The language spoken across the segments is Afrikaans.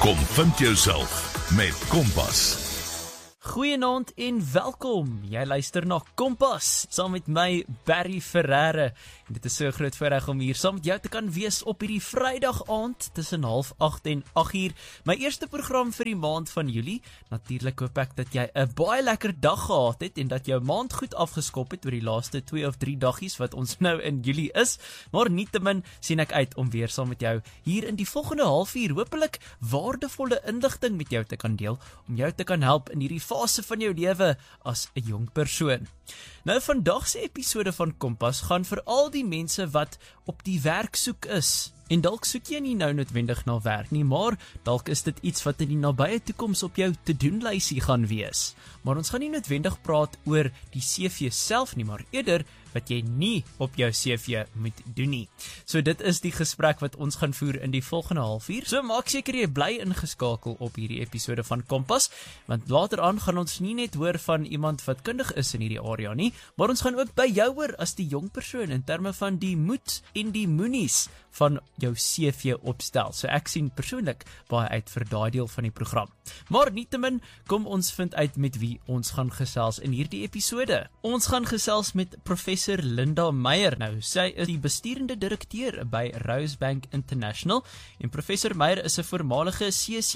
Kom vind jouself met Kompas. Goeienaand en welkom. Jy luister na Kompas, saam met my Barry Ferreira. En dit is so groot voorreg om hier saam met jou te kan wees op hierdie Vrydag aand tussen 7:30 en 8:00. My eerste program vir die maand van Julie. Natuurlik hoop ek dat jy 'n baie lekker dag gehad het en dat jou maand goed afgeskop het oor die laaste 2 of 3 daggies wat ons nou in Julie is. Maar nietemin sien ek uit om weer saam met jou hier in die volgende halfuur hopelik waardevolle inligting met jou te kan deel, om jou te kan help in hierdie fase van jou lewe as 'n jong persoon. Nou, vandag se episode van Kompas gaan vir al die mense wat op die werk soek is. En dalk soek jy nie nou noodwendig na werk nie, maar dalk is dit iets wat in die nabye toekoms op jou to-doen-lysie gaan wees. Maar ons gaan nie noodwendig praat oor die CV self nie, maar eerder wat jy nie op jou CV moet doen nie. So dit is die gesprek wat ons gaan voer in die volgende halfuur. So maak seker jy bly ingeskakel op hierdie episode van Kompas, want later aan gaan ons nie net hoor van iemand wat kundig is in hierdie area nie, maar ons gaan ook by jou hoor as die jong persoon in terme van die moed en die moenies van jou CV opstel. So ek sien persoonlik baie uit vir daai deel van die program. Maar nietemin, kom ons vind uit met wie ons gaan gesels in hierdie episode. Ons gaan gesels met Professor Linda Meyer. Nou, sy is die besturende direkteur by Rosebank International en Professor Meyer is 'n voormalige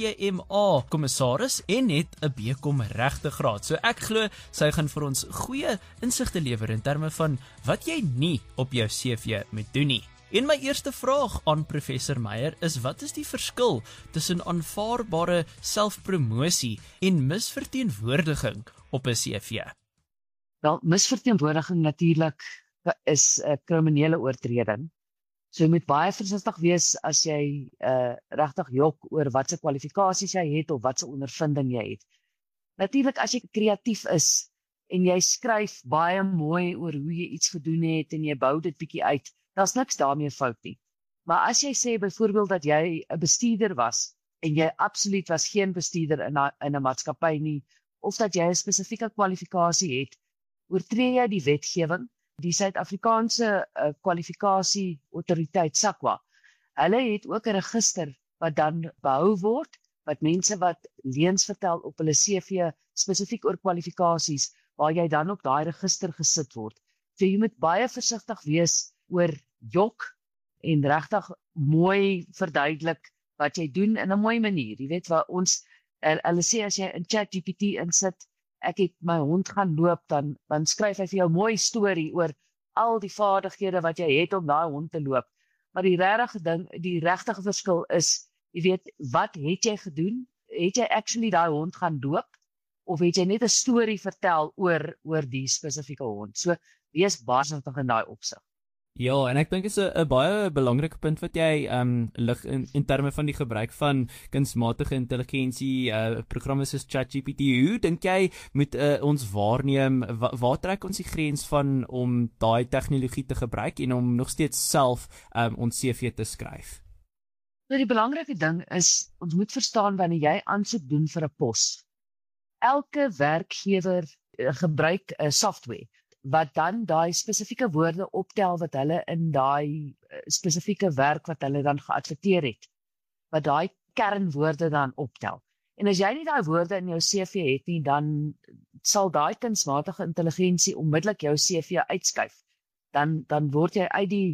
CCMA kommissaris en het 'n BCom regtegraad. So ek glo sy gaan vir ons goeie insigte lewer in terme van wat jy nie op jou CV moet doen nie. En my eerste vraag aan Professor Meyer is, wat is die verskil tussen aanvaarbare selfpromosie en misverteenwoordiging op 'n CV? Wel, misverteenwoordiging natuurlik is 'n kriminele oortreding. So jy moet baie versigtig wees as jy regtig jok oor watse kwalifikasies jy het of watse ondervinding jy het. Natuurlik as jy kreatief is en jy skryf baie mooi oor hoe jy iets gedoen het en jy bou dit bietjie uit, daar's niks daarmee fout nie. Maar as jy sê byvoorbeeld dat jy 'n bestuurder was en jy absoluut was geen bestuurder in 'n maatskappy nie, of dat jy 'n spesifieke kwalifikasie het, oortree jy die wetgewing. Die Suid-Afrikaanse kwalifikasieautoriteit SAQA, hulle het ook 'n register wat dan behou word, wat mense wat leuns vertel op hulle CV spesifiek oor kwalifikasies, waar jy dan op daai register gesit word. So jy moet baie versigtig wees oor jok en regtig mooi verduidelik wat jy doen in 'n mooi manier. Jy weet wat hulle sê as jy in ChatGPT insit, ek het my hond gaan loop, dan skryf hy vir jou 'n mooi storie oor al die vaardighede wat jy het om daai hond te loop. Maar die regte verskil is, jy weet, wat het jy gedoen? Het jy actually daai hond gaan loop? Of het jy net 'n storie vertel oor die spesifieke hond? So, wees baie versigtig in daai opsig. Ja, en ek dink dit is 'n baie belangrike punt wat jy lig in terme van die gebruik van kunsmatige intelligensie, programme soos ChatGPT. Hoe dink jy moet ons waarneem, waar trek ons die grens van om daai tegnologie te gebruik en om nog steeds self ons CV te skryf? Nou, die belangrike ding is, ons moet verstaan wanneer jy aansoek doen vir 'n pos. Elke werkgewer gebruik 'n software wat dan daai spesifieke woorde optel wat hulle in daai spesifieke werk wat hulle dan geadverteer het, wat daai kernwoorde dan optel. En as jy nie daai woorde in jou CV het nie, dan sal daai kunsmatige intelligensie onmiddellik jou CV uitskuif. Dan word jy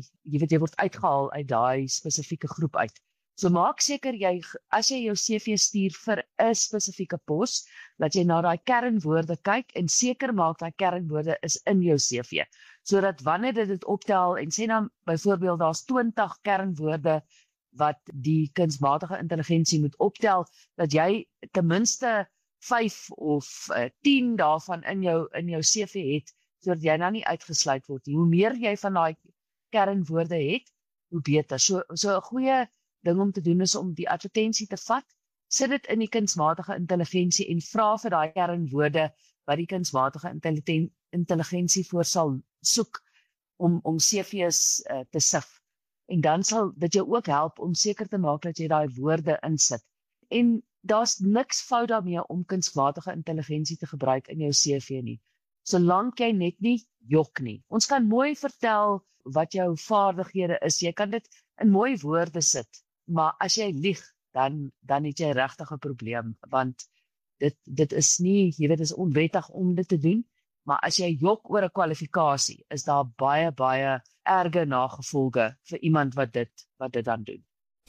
jy word uitgehaal uit daai spesifieke groep uit. So maak seker as jy jou CV stuur vir 'n spesifieke pos, dat jy na daai kernwoorde kyk en seker maak daai kernwoorde is in jou CV, sodat wanneer dit optel en sê dan byvoorbeeld daar's 20 kernwoorde wat die kunsmatige intelligensie moet optel, dat jy ten minste 5 of 10 daarvan in jou CV het, sodat jy nou nie uitgesluit word nie. Hoe meer jy van daai kernwoorde het, hoe beter. So 'n goeie ding om te doen is om die advertensie te vat, sit dit in die kunsmatige intelligensie en vra vir daai kernwoorde wat die kunsmatige intelligensie voor sal soek om CV's te sif. En dan sal dit jou ook help om seker te maak dat jy daai woorde insit. En daar's niks fout daarmee om kunsmatige intelligensie te gebruik in jou CV nie, solank jy net nie jok nie. Ons kan mooi vertel wat jou vaardighede is, jy kan dit in mooi woorde sit, maar as jy lieg, dan het jy regtig 'n probleem, want dit is nie, jy weet, dit is onwettig om dit te doen, maar as jy jok oor 'n kwalifikasie, is daar baie erge nagevolge vir iemand wat dit dan doen.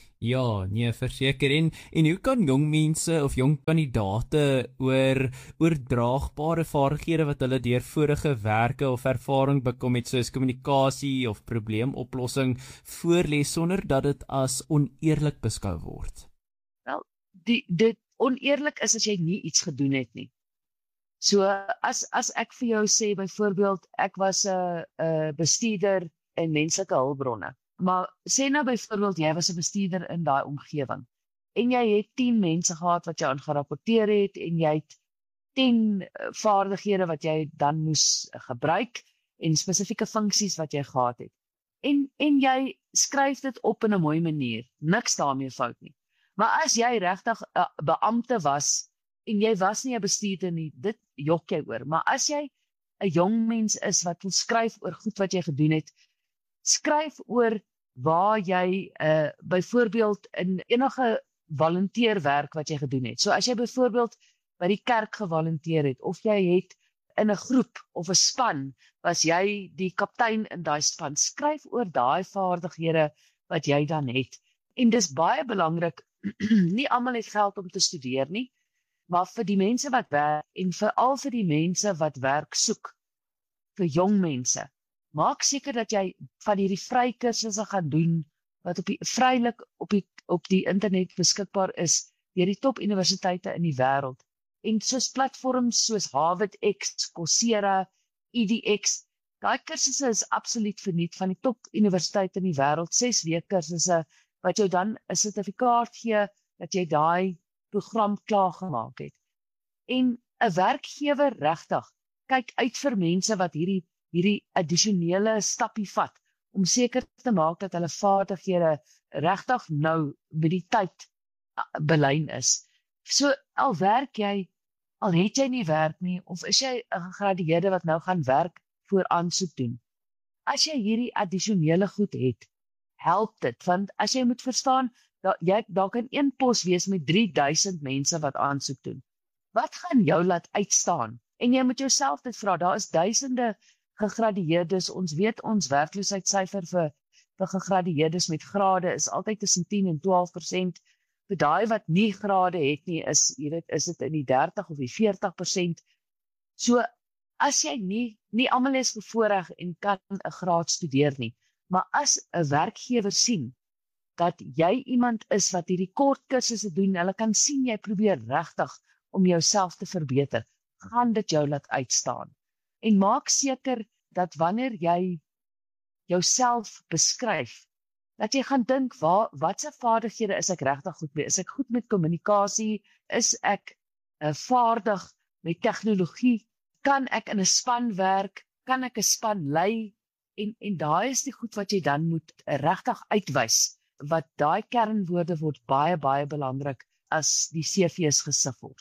Ja, nee, verseker. En hoe kan jong mense of jong kandidate oor oordraagbare vaardighede wat hulle deur vorige werke of ervaring bekom het, soos kommunikasie of probleemoplossing, voorlees sonder dat dit as oneerlik beskou word? Wel, dit oneerlik is as jy nie iets gedoen het nie. So as ek vir jou sê, byvoorbeeld, ek was 'n bestuurder in menslike hulpbronne, maar sê nou byvoorbeeld jy was 'n bestuurder in daai omgewing en jy het 10 mense gehad wat jy aan gerapporteer het en jy het 10 vaardighede wat jy dan moes gebruik en spesifieke funksies wat jy gehad het. En jy skryf dit op in 'n mooi manier. Niks daarmee fout nie. Maar as jy regtig 'n beampte was en jy was nie 'n bestuurder nie, dit jok jy oor. Maar as jy 'n jong mens is wat wil skryf oor goed wat jy gedoen het, skryf oor waar jy byvoorbeeld in enige volunteerwerk wat jy gedoen het. So as jy byvoorbeeld by die kerk gevolunteer het, of jy het in 'n groep of 'n span, was jy die kaptein in daai span, skryf oor daai vaardighede wat jy dan het. En dis baie belangrik, nie almal het geld om te studeer nie, maar vir die mense wat werk, en veral vir die mense wat werk soek, vir jong mense, maak seker dat jy van hierdie vrykursusse gaan doen, wat vrylik op die internet beskikbaar is, deur die top universiteite in die wêreld. En soos platforms soos HarvardX, Coursera, edX, daai kursusse is absoluut verniet van die top universiteite in die wêreld, 6 week kursusse, wat jou dan 'n sertifikaat gee, dat jy daai program klaar gemaak het. En 'n werkgewer regtig, kyk uit vir mense wat hierdie addisionele stappie vat, om seker te maak dat hulle vaardighede regtig nou by die tyd belyn is. So al werk jy, al het jy nie werk nie, of is jy 'n gegradueerde wat nou gaan werk voor aansoek doen. As jy hierdie addisionele goed het, help dit, want as jy moet verstaan, daar kan een pos wees met 3000 mense wat aansoek doen. Wat gaan jou laat uitstaan? En jy moet jouself dit vra, daar is duisende gegradueerdes, ons weet ons werkloosheidssyfer vir gegradueerdes met grade is altyd tussen 10 en 12%, vir daai wat nie grade het nie, is dit in die 30 of die 40%. So, as jy nie almal is bevoorreg en kan 'n graad studeer nie, maar as 'n werkgewer sien, dat jy iemand is wat hierdie kort kursusse doen, hulle kan sien jy probeer regtig om jouself te verbeter, gaan dit jou laat uitstaan. En maak seker dat wanneer jy jouself beskryf, dat jy gaan dink, watse vaardighede is ek regtig goed mee? Is ek goed met kommunikasie? Is ek vaardig met tegnologie? Kan ek in 'n span werk? Kan ek 'n span lei? En daai is die goed wat jy dan moet regtig uitwys, wat daai kernwoorde word baie belangrik as die CV's gesif word.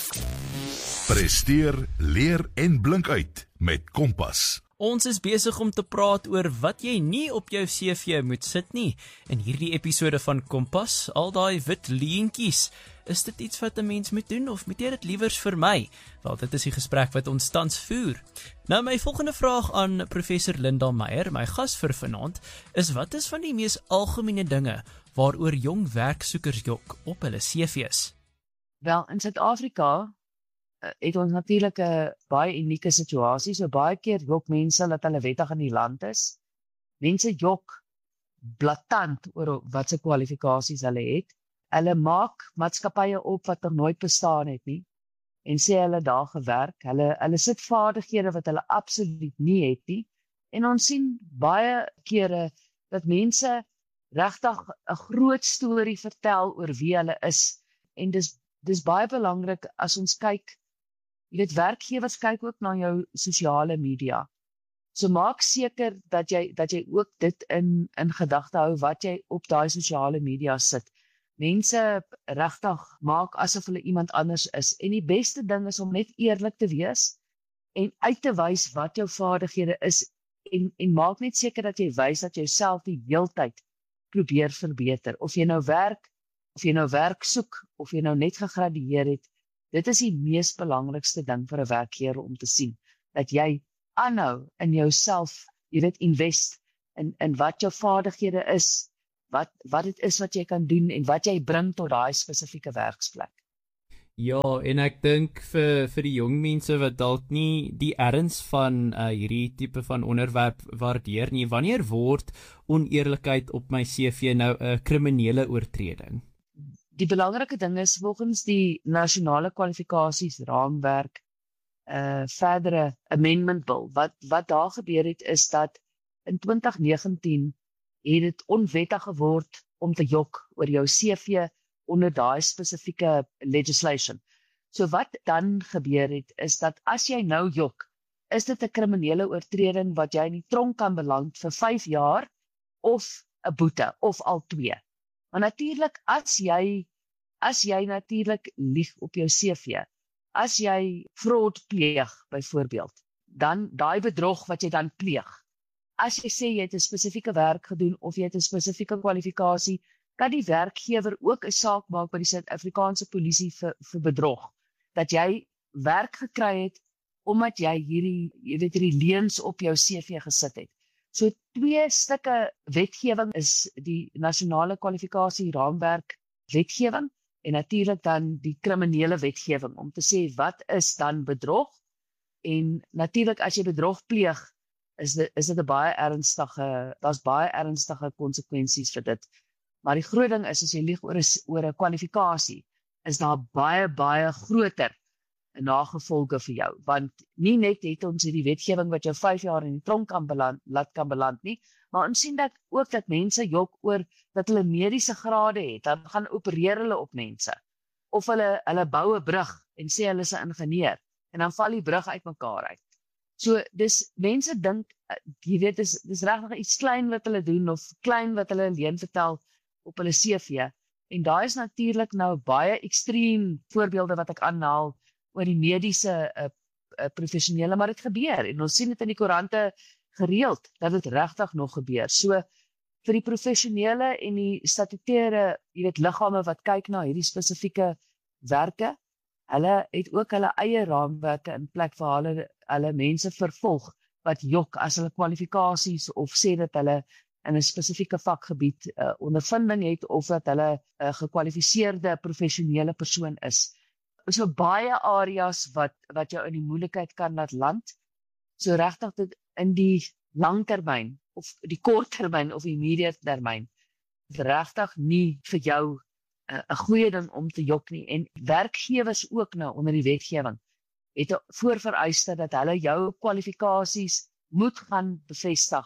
Presteer, leer en blink uit met Kompas. Ons is besig om te praat oor wat jy nie op jou CV moet sit nie. In hierdie episode van Kompas, al daai wit leentjies, is dit iets wat 'n mens moet doen of moet jy dit liewers vermy? Wel, dit is die gesprek wat ons tans voer. Nou, my volgende vraag aan professor Linda Meyer, my gas vir vanaand, is wat is van die mees algemene dinge waaroor jong werksoekers jok op hulle CV's? Wel, in Suid-Afrika het ons natuurlik 'n baie unieke situasie, so baie keer jok mense dat hulle wettig in die land is. Mense jok blaatant oor wat se kwalifikasies hulle het. Hulle maak maatskappye op wat nog nooit bestaan het nie, en sê hulle daar gewerk. Hulle sit vaardighede wat hulle absoluut nie het nie, en ons sien baie kere dat mense regtig 'n groot storie vertel oor wie hulle is, en dis baie belangrik as ons kyk. Jy weet, werkgewers kyk ook na jou sosiale media. So maak seker dat jy ook dit in gedagte hou wat jy op daai sosiale media sit. Mense regtig maak asof hulle iemand anders is. En die beste ding is om net eerlik te wees en uit te wys wat jou vaardighede is en maak net seker dat jy wys dat jy jouself die heeltyd probeer verbeter. Of jy nou werk of jy nou werk soek, of jy nou net gegradueer het, dit is die mees belangrikste ding vir 'n werkgewer om te sien, dat jy aanhou in jouself, jy weet, invest in wat jou vaardighede is, wat dit is wat jy kan doen en wat jy bring tot daai spesifieke werksplek. Ja, en ek dink vir die jong mense wat dalk nie die erns van hierdie tipe van onderwerp waardeer nie, wanneer word oneerlikheid op my CV nou 'n kriminele oortreding? Die belangrike ding is volgens die nasionale kwalifikasies raamwerk, verdere amendment bill, wat daar gebeur het is dat in 2019 het dit onwettig geword om te jok oor jou CV onder daai spesifieke legislation. So wat dan gebeur het, is dat as jy nou jok, is dit 'n kriminele oortreding wat jy in die tronk kan beland vir 5 jaar, of 'n boete, of al 2. Maar natuurlik, as jy natuurlik lieg op jou CV, as jy fraud pleeg, byvoorbeeld, dan daai bedrog wat jy dan pleeg, as jy sê jy het 'n spesifieke werk gedoen, of jy het 'n spesifieke kwalifikasie, kan die werkgewer ook 'n saak maak by die Suid-Afrikaanse polisie vir bedrog, dat jy werk gekry het, omdat jy hierdie leuns op jou CV gesit het. So 2 stukke wetgewing is die nasionale kwalifikasie raamwerk wetgewing, en natuurlik dan die kriminele wetgewing, om te sê wat is dan bedrog, en natuurlik as jy bedrog pleeg, is dit 'n baie ernstige konsekwensies vir dit. Maar die groot ding is, as jy lieg oor 'n kwalifikasie, is daar baie groter nagevolge vir jou, want nie net het ons hierdie wetgewing wat jou 5 jaar in die tronk kan beland nie, maar ons sien ook dat mense jok oor dat hulle mediese grade het, dan gaan opereer hulle op mense, of hulle bou 'n brug en sê hulle is 'n ingenieur, en dan val die brug uitmekaar uit. So, mense dink, jy weet, dis regtig iets klein wat hulle doen, of klein wat hulle leen vertel op hulle CV, en daar is natuurlik nou baie ekstreem voorbeelde wat ek aanhaal oor die mediese professionele, maar dit gebeur, en ons sien dit in die koerante gereeld, dat dit regtig nog gebeur. So, vir die professionele en die statutêre, jy weet, liggame wat kyk na hierdie spesifieke werke, hulle het ook hulle eie raamwerke in plek vir hulle mense vervolg, wat jok as hulle kwalifikasies, of sê dat hulle in 'n spesifieke vakgebied ondervinding het, of dat hulle 'n gekwalifiseerde professionele persoon is. So baie areas wat jou in die moeilikheid kan laat land, so regtig dit in die langtermyn, of die korttermyn, of die immediate termyn, regtig nie vir jou 'n goeie ding om te jok nie, en werkgewers ook nou onder die wetgewing, het 'n voorvereiste dat hulle jou kwalifikasies moet gaan bevestig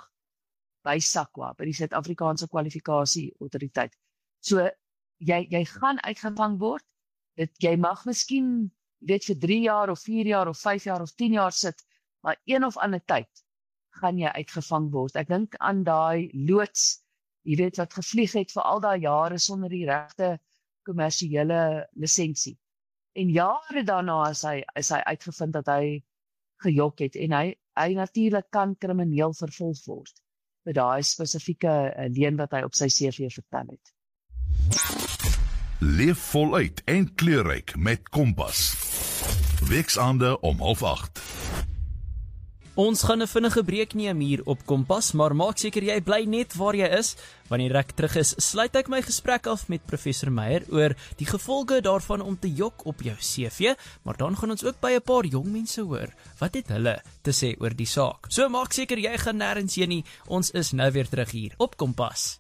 by SAQA, by die Suid-Afrikaanse Kwalifikasie Autoriteit. So, jy gaan uitgevang word, jy mag miskien, vir 3 jaar, of 4 jaar, of 5 jaar, of 10 jaar sit, maar een of ander tyd gaan jy uitgevang word. Ek dink aan daai loods, jy weet, wat gevlieg het vir al daai jare sonder die regte kommersiële lisensie. En jare daarna is hy uitgevind dat hy gejok het, en hy natuurlik kan krimineel vervolg word vir daai spesifieke leen wat hy op sy CV vertel het. Leef voluit en kleurryk met Kompas. Weksaande om 7:30. Ons gaan 'n vinnige breek neem hier op Kompas, maar maak seker jy bly net waar jy is. Wanneer ek terug is, sluit ek my gesprek af met professor Meyer oor die gevolge daarvan om te jok op jou CV, maar dan gaan ons ook by 'n paar jong mense hoor. Wat het hulle te sê oor die saak? So maak seker jy gaan nêrens heen nie. Ons is nou weer terug hier op Kompas.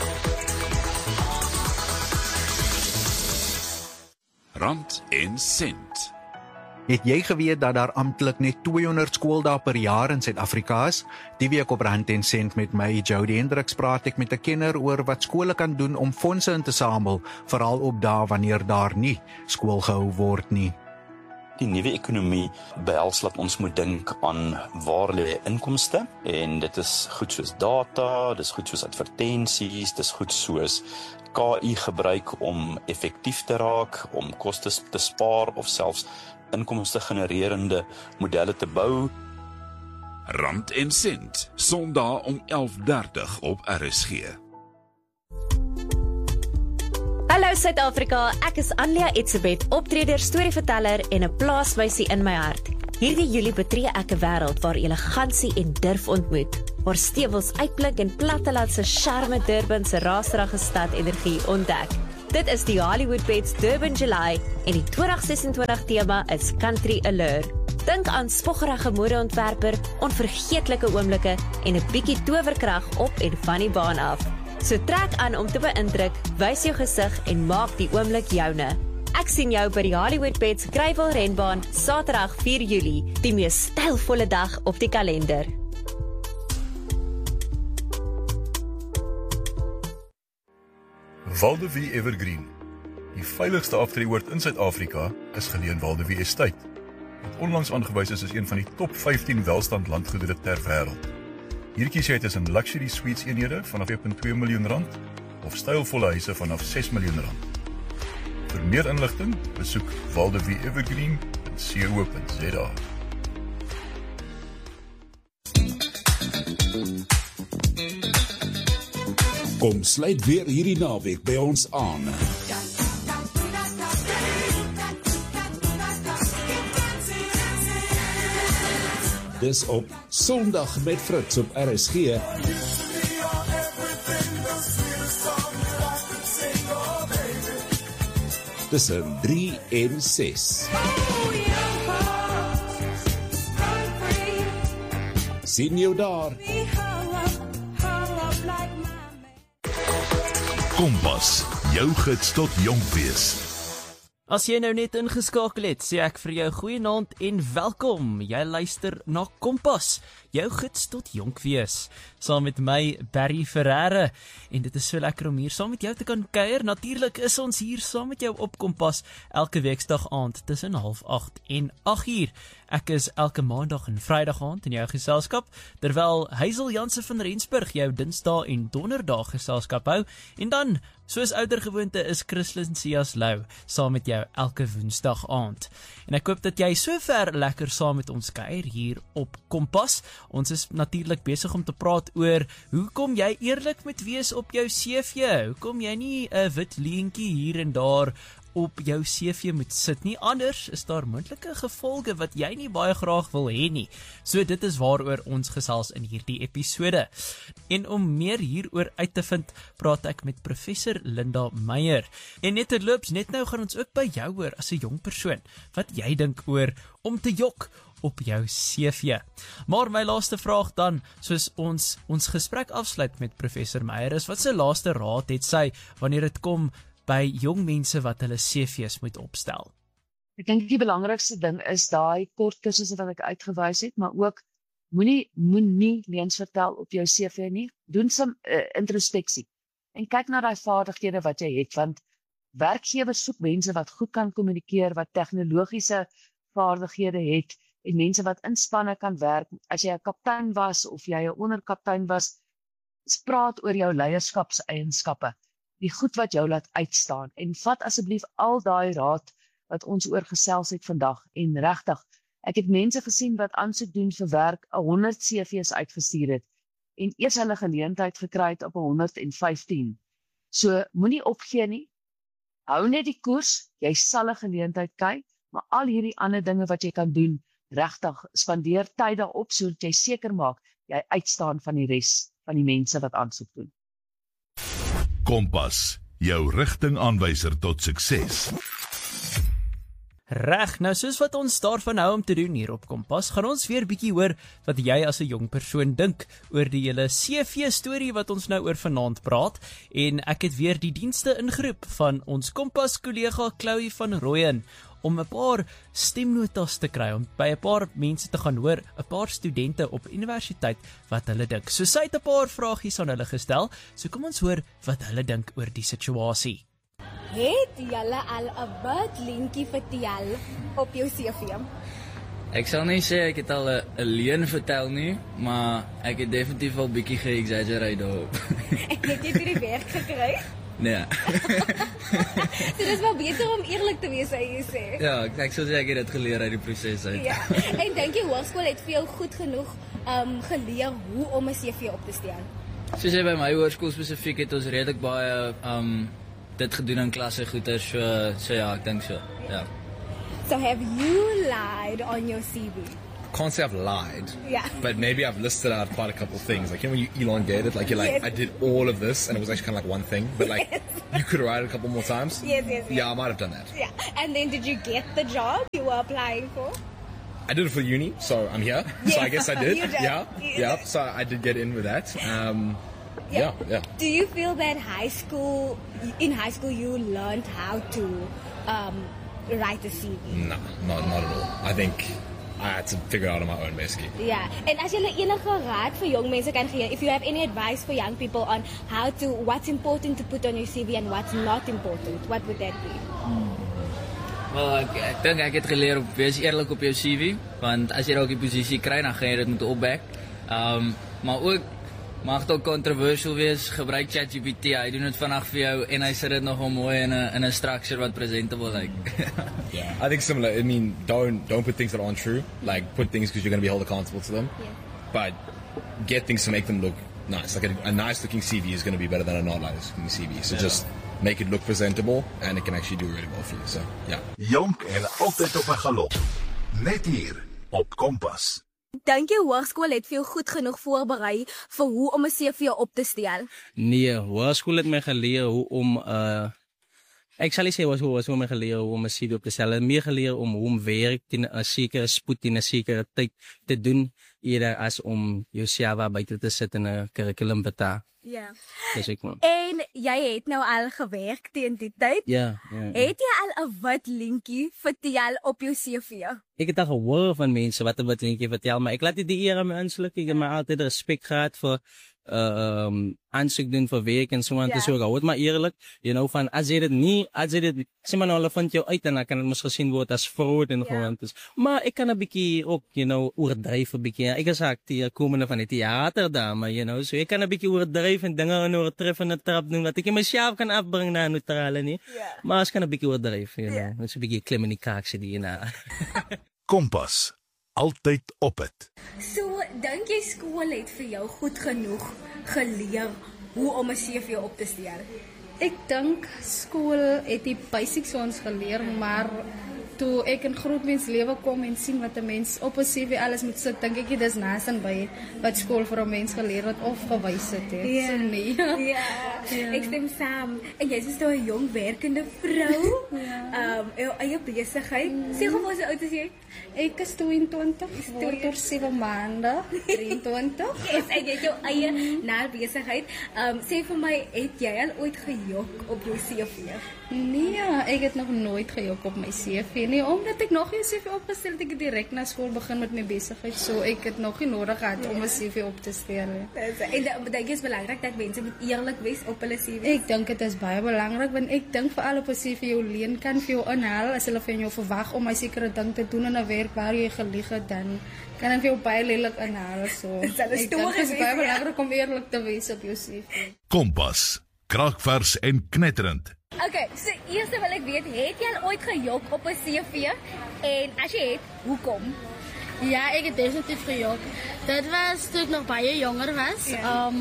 Rand en sent. Het jy geweet dat daar amptelik net 200 skooldae per jaar in Suid-Afrika is? Die week op Rand en Sent met my, Jody Hendriks, praat ek met 'n kenner oor wat skole kan doen om fondse in te samel, veral op dae wanneer daar nie skool gehou word nie. Die nuwe ekonomie behels dat ons moet dink aan waar lê inkomste, en dit is goed soos data, dis goed soos advertensies, dis goed soos KI gebruik om effektief te raak, om kostes te spaar of selfs inkomste genererende modelle te bou. Rand en Sent, Sondag om 11:30 op RSG. Hallo Suid-Afrika, ek is Anlia Etzebeth, optreder, storieverteller en 'n plaasmeisie in my hart. Hierdie Julie betree ek 'n wêreld waar elegansie en durf ontmoet, waar stewels uitblink en plattelandse charme Durban se raserige stad energie ontdek. Dit is die Hollywood Bets Durban July en die 2026 tema is Country Allure. Dink aan spoggerige modeontwerper, onvergeetlike oomblikke en 'n bietjie towerkrag op en van die baan af. So trek aan om te beïndruk, wys jou gesig en maak die oomblik joune. Ek sien jou by die Hollywood Bets Gravel renbaan Saterdag 4 Julie, die mees stylvolle dag op die kalender. Waldevie Evergreen. Die veiligste aftreeoord in Suid-Afrika is geleë in Waldevie Estate, wat onlangs aangewys is as een van die top 15 welstand landgoedere ter wêreld. Hier kies jy tussen luxury suites eenhede vanaf 2.2 miljoen rand of stylvolle huise vanaf 6 miljoen rand. Vir meer inligting, besoek waldevieevergreen.co.za. Kom sluit weer hierdie naweek by ons aan. Dis op Sondag met Fritz op RSG. Tussen 3 en 6. Sien jou daar. Kompas, jou gids tot jonk wees. As jy nou net ingeskakel het, sê ek vir jou goeienaand en welkom. Jy luister na Kompas, jou gids tot jonk wees. Saam met my, Barry Ferreira. En dit is so lekker om hier saam met jou te kan kuier. Natuurlik is ons hier saam met jou op Kompas elke weksdag aand tussen 7:30 en 8:00. Ek is elke maandag en vrydag aand in jou geselskap, terwyl Hazel Jansen van Rensburg jou dinsdae en donderdag geselskap hou. En dan, soos ouer gewoonte, is Christlyn Sias Lou saam met jou elke woensdag aand. En ek hoop dat jy sover lekker saam met ons kuier hier op Kompas. Ons is natuurlik besig om te praat oor hoe kom jy eerlik met wees op jou CV? Hoe kom jy nie 'n wit leentjie hier en daar op jou CV moet sit nie, anders is daar moontlike gevolge wat jy nie baie graag wil hê nie. So dit is waaroor ons gesels in hierdie episode. En om meer hieroor uit te vind, praat ek met professor Linda Meyer. En net terloops, net nou gaan ons ook by jou hoor as 'n jong persoon, wat jy dink oor om te jok op jou CV. Maar my laaste vraag dan, soos ons gesprek afsluit met professor Meyer, is wat sy laaste raad het sy wanneer dit kom by jong mense wat hulle CV's moet opstel? Ek dink die belangrikste ding is daai kort kursusse wat ek uitgewys het, maar ook moenie leuns vertel op jou CV nie. Doen some introspeksie en kyk na daai vaardighede wat jy het, want werkgewers soek mense wat goed kan kommunikeer, wat tegnologiese vaardighede het en mense wat in spanne kan werk. As jy 'n kaptein was of jy 'n onderkaptein was, praat oor jou leierskapseienskappe, die goed wat jou laat uitstaan, en vat asseblief al daai raad wat ons oor gesels het vandag. En regtig, ek het mense gesien wat aansoek doen vir werk, 100 CV's uitgestuur het en eers hulle geleentheid gekry het op 115. So moenie opgee nie. Hou net die koers, jy sal 'n geleentheid kry, maar al hierdie ander dinge wat jy kan doen, regtig, spandeer tyd daarop sodat jy seker maak jy uitstaan van die res van die mense wat aansoek doen. Kompas, jou rigtingaanwyser tot sukses. Reg, nou soos wat ons daarvan hou om te doen hier op Kompas, gaan ons weer bietjie hoor wat jy as 'n jong persoon dink oor die hele CV-storie wat ons nou oor vanaand praat. En ek het weer die dienste ingeroep van ons Kompas-kollega Chloe van Rooyen om 'n paar stemnotas te kry, om by 'n paar mense te gaan hoor, 'n paar studente op universiteit wat hulle dink. So sy het 'n paar vragies aan hulle gestel, so kom ons hoor wat hulle dink oor die situasie. Het julle al 'n wit lintjie vertel op jou CV? Ek sal nie sê ek het al 'n leuen vertel nie, maar ek het definitief al bietjie ge-exaggerate daarop. En het jy vir die werk gekry? Nee. So dis wel beter om eerlik te wees, jy sê. Ja, ek sou sê ek het dit geleer uit die proses uit. Ja. En dink jy hoërskool het vir jou goed genoeg geleer hoe om 'n CV op te stel? Soos jy by my hoërskool spesifiek het ons redelik baie dit gedoen in klasse goeie, so ja, ek dink so. Ja. So have you lied on your CV? Can't say I've lied, Yeah. but maybe I've listed out quite a couple of things. Like, you know, when you elongate it, like, you're like, Yes. I did all of this, and it was actually kind of like one thing, but like, you could write it a couple more times. Yes. Yeah, I might have done that. Yeah. And then did you get the job you were applying for? I did it for uni, so I'm here. Yeah, So I guess I did. you did. Yeah, You yeah. did. So I did get in with that. Yeah. Do you feel that in high school you learned how to write a CV? No, not at all. I think I had to figure it out on my own, basically. Yeah. En as jy enige raad vir jong mense kan gee, if you have any advice for young people on what's important to put on your CV and what's not important, what would that be? Wel, ek dink ek het geleer op wees eerlik op jou CV, want as jy dalk die posisie kry, dan gaan jy dit moet opback. Maar ook mag dit ook controversial wees, gebruik ChatGPT, hy doen dit vandag vir jou en hy sit dit nogal mooi in 'n structure wat presentable lyk. I think similar. I mean, don't put things that aren't true. Like, put things because you're going to be held accountable to them. Yeah. But get things to make them look nice. Like a nice looking CV is going to be better than a not nice looking CV. So just make it look presentable, and it can actually do really well for you. So yeah. Jonk en altyd op 'n galop. Net hier op Kompas. Dink jy hoërskool het vir jou goed genoeg voorberei vir hoe om 'n CV op te stel? Nee, hoërskool het my geleer hoe om ek sal nie sê hoe my geleer hoe om 'n CV op te stel. Het meer geleer om werk teen 'n sekere spoed en 'n sekere tyd te doen eerder as om jouself buite te sit in 'n kurrikulum beta. Ja. Dis ek maar. En jy het nou al gewerk teen die tyd? Ja. Het jy al 'n wit linkie vertel op jou CV? Ek het al gehoor van mense wat 'n wit linkie vertel, maar ek laat dit die eer aan my aansluk. Ek het my altyd respek gehad vir aansoek doen vir werk en so aan te so. Hou dit maar eerlik, van as jy dit sê maar nou hulle vind jou uit en dan kan dit mos gesien word as fraud en gewoon. Maar ek kan 'n bietjie ook, oordryf 'n bietjie. Ek is akteur komende van die teater daar, maar so ek kan 'n bietjie oordryf en dinge in 'n oortreffende trap doen wat ek myself kan afbring na 'n neutrale nie. Maar as kan 'n bietjie oordryf, Dis 'n bietjie klim in die kaak sit hier Kompas. Altyd op dit. So, dink jy skool het vir jou goed genoeg geleer hoe om 'n CV op te stel? Ek dink skool het die basics ons geleer, maar toe ek in grootmenslewe kom en sien wat 'n mens op 'n CV alles moet sit, dink ek dit is naasien by wat skool vir 'n mens geleer het of gewys het. So nee. Ja. Ek stem saam. En jy's so 'n jong werkende vrou. Jou eie besigheid. Sê gou hoe oud is jy? Ek is 22, word oor 7 maande, 23. En jy het jou eie besigheid. Sê vir my, het jy al ooit gejok op jou CV? Nee, ek het nog nooit gejok op my CV nie, omdat ek nog nie 'n CV opgestel het. Ek het direk na skool begin met my besigheid, so ek het nog nie nodig gehad om 'n CV op te stel. En dink jy is belangrik dat mense moet eerlik wees op hulle CV? Ek dink dit is baie belangrik, want ek dink veral op 'n CV jou leen kan vir jou inhaal as hulle van jou verwag om 'n sekere ding te doen in 'n werk waar jy gelieg het, dan kan dit vir jou baie lelik inhaal. So ek dink dit is baie belangrik om eerlik te wees op jou CV. Kompas. Kraakvers en knetterend. Okay, so eers wil ek weet, het jy al ooit gejok op 'n CV? En as jy het, hoekom? Ja, ek het definitief gejok. Dit was toe ek nog baie jonger was.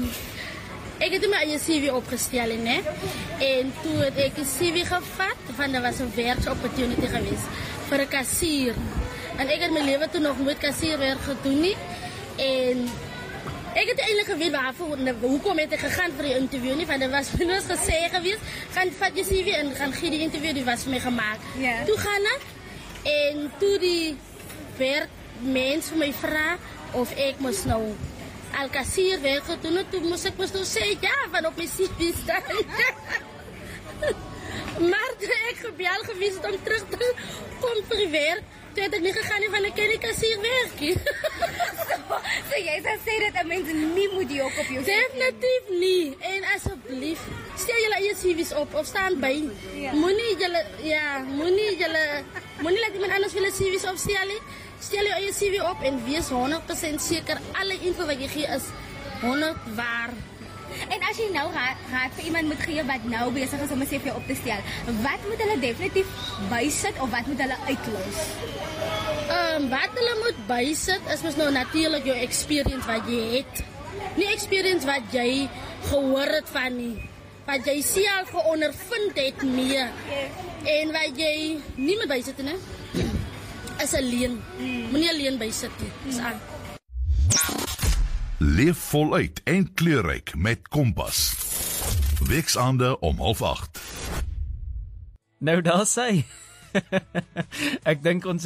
Ek het my eie CV opgestel, né? En toe het ek 'n CV gevat, want daar was 'n werksopportunity geweest vir 'n kassier. En ek het my lewe toe nog nooit kassierwerk gedoen nie. En ek het eintlik geweet hoekom het ek gegaan vir die interview nie, want dit was minus gesê geweest, gaan vat jou CV en gaan gee die interview, die was vir my gemaak. Toe gaan ek en toe die werkmens vir my vra of ek moes nou al kassierwerk gedoen het, toe moes ek nou sê ja, van op my CV staan. Maar toe ek gebel gewees het om terug te kom vir die werk, toe het ek nie gegaan nie, want ek ken die kassierwerkie. So jy sê dat 'n mens nie moet jok op jou CV? Definitief nie. En asseblief, stel julle eie CV's op of staan by. Moenie laat iemand anders julle CV's opstel nie. Stel jou eie CV op en wees 100% seker alle info wat jy gee is 100 waar. En as jy nou raad vir iemand moet gee wat nou besig is om 'n CV op te stel, wat moet hulle definitief bysit of wat moet hulle uitlos? Wat hulle moet bysit is mos nou natuurlik jou experience wat jy het. Nie experience wat jy gehoor het van nie. wat jy self geondervind het mee. En wat jy nie meer bysit nie, is alleen. Moenie alleen bysit nie. Dis aan. Leef voluit en kleurryk met Kompas. Weksaande om 7:30. Nou daar sê. Ek dink ons